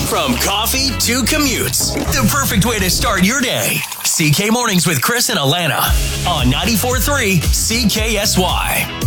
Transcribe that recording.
From coffee to commutes, the perfect way to start your day. CK Mornings with Chris and Alana on 94.3 CKSY.